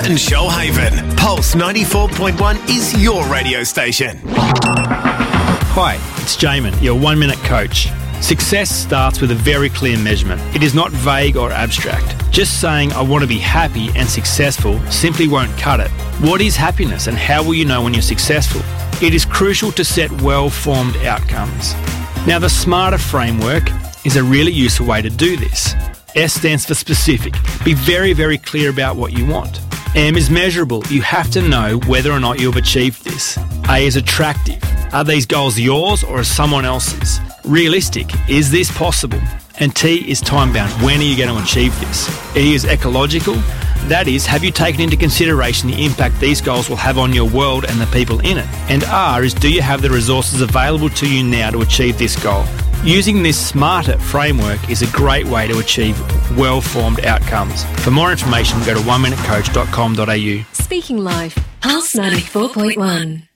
and Shoalhaven. Pulse 94.1 is your radio station. Hi, it's Jamin, your 1 minute coach. Success starts with a very clear measurement. It is not vague or abstract. Just saying I want to be happy and successful simply won't cut it. What is happiness and how will you know when you're successful? It is crucial to set well-formed outcomes. Now, the SMARTER framework is a really useful way to do this. S stands for specific. Be very, very clear about what you want. M is measurable. You have to know whether or not you've achieved this. A is attractive. Are these goals yours or someone else's? Realistic. Is this possible? And T is time-bound. When are you going to achieve this? E is ecological. That is, have you taken into consideration the impact these goals will have on your world and the people in it? And R is, do you have the resources available to you now to achieve this goal? Using this SMARTER framework is a great way to achieve well-formed outcomes. For more information, go to oneminutecoach.com.au. Speaking Life, Pulse 94.1.